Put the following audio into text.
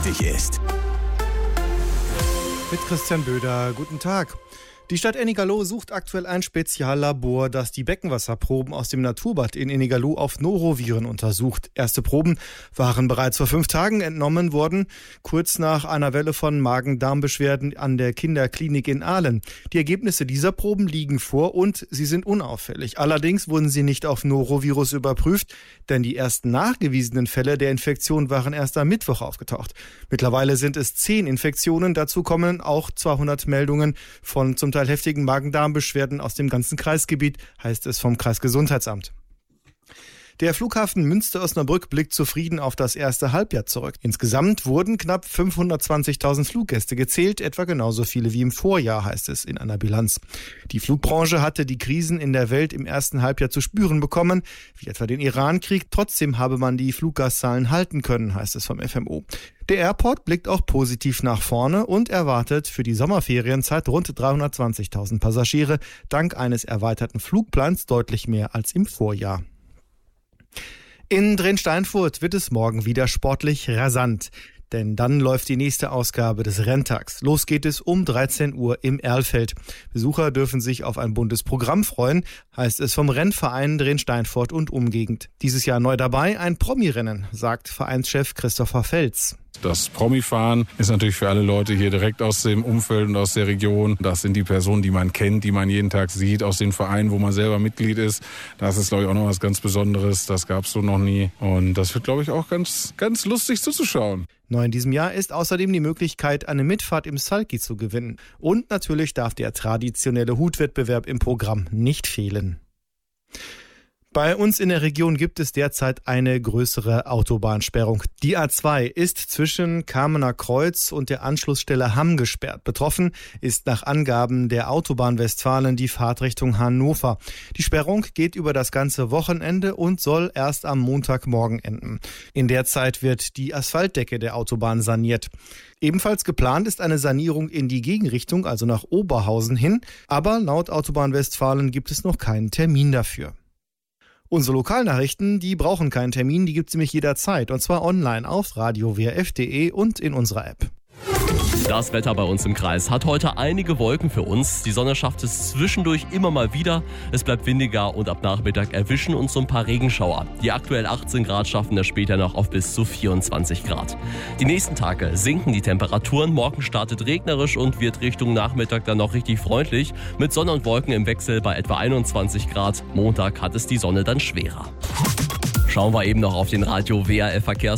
wichtig ist. Mit Christian Böder, guten Tag. Die Stadt Ennigerloh sucht aktuell ein Speziallabor, das die Beckenwasserproben aus dem Naturbad in Ennigerloh auf Noroviren untersucht. Erste Proben waren bereits vor 5 Tagen entnommen worden, kurz nach einer Welle von Magen-Darm-Beschwerden an der Kinderklinik in Aalen. Die Ergebnisse dieser Proben liegen vor und sie sind unauffällig. Allerdings wurden sie nicht auf Norovirus überprüft, denn die ersten nachgewiesenen Fälle der Infektion waren erst am Mittwoch aufgetaucht. Mittlerweile sind es 10 Infektionen, dazu kommen auch 200 Meldungen von zum Teil heftigen Magen-Darm-Beschwerden aus dem ganzen Kreisgebiet, heißt es vom Kreisgesundheitsamt. Der Flughafen Münster-Osnabrück blickt zufrieden auf das erste Halbjahr zurück. Insgesamt wurden knapp 520.000 Fluggäste gezählt, etwa genauso viele wie im Vorjahr, heißt es in einer Bilanz. Die Flugbranche hatte die Krisen in der Welt im ersten Halbjahr zu spüren bekommen, wie etwa den Iran-Krieg. Trotzdem habe man die Fluggastzahlen halten können, heißt es vom FMO. Der Airport blickt auch positiv nach vorne und erwartet für die Sommerferienzeit rund 320.000 Passagiere, dank eines erweiterten Flugplans deutlich mehr als im Vorjahr. In Drensteinfurt wird es morgen wieder sportlich rasant. Denn dann läuft die nächste Ausgabe des Renntags. Los geht es um 13 Uhr im Erlfeld. Besucher dürfen sich auf ein buntes Programm freuen, heißt es vom Rennverein Drensteinfurt und Umgegend. Dieses Jahr neu dabei ein Promi-Rennen, sagt Vereinschef Christopher Fels. Das Promi-Fahren ist natürlich für alle Leute hier direkt aus dem Umfeld und aus der Region. Das sind die Personen, die man kennt, die man jeden Tag sieht, aus den Vereinen, wo man selber Mitglied ist. Das ist, glaube ich, auch noch was ganz Besonderes. Das gab es so noch nie. Und das wird, glaube ich, auch ganz, ganz lustig zuzuschauen. Neu in diesem Jahr ist außerdem die Möglichkeit, eine Mitfahrt im Salki zu gewinnen. Und natürlich darf der traditionelle Hutwettbewerb im Programm nicht fehlen. Bei uns in der Region gibt es derzeit eine größere Autobahnsperrung. Die A2 ist zwischen Kamener Kreuz und der Anschlussstelle Hamm gesperrt. Betroffen ist nach Angaben der Autobahn Westfalen die Fahrt Richtung Hannover. Die Sperrung geht über das ganze Wochenende und soll erst am Montagmorgen enden. In der Zeit wird die Asphaltdecke der Autobahn saniert. Ebenfalls geplant ist eine Sanierung in die Gegenrichtung, also nach Oberhausen hin. Aber laut Autobahn Westfalen gibt es noch keinen Termin dafür. Unsere Lokalnachrichten, die brauchen keinen Termin, die gibt's nämlich jederzeit. Und zwar online auf radio-wrf.de und in unserer App. Das Wetter bei uns im Kreis hat heute einige Wolken für uns. Die Sonne schafft es zwischendurch immer mal wieder. Es bleibt windiger und ab Nachmittag erwischen uns so ein paar Regenschauer. Die aktuell 18 Grad schaffen es später noch auf bis zu 24 Grad. Die nächsten Tage sinken die Temperaturen. Morgen startet regnerisch und wird Richtung Nachmittag dann noch richtig freundlich. Mit Sonne und Wolken im Wechsel bei etwa 21 Grad. Montag hat es die Sonne dann schwerer. Schauen wir eben noch auf den Radio-WRF-Verkehrs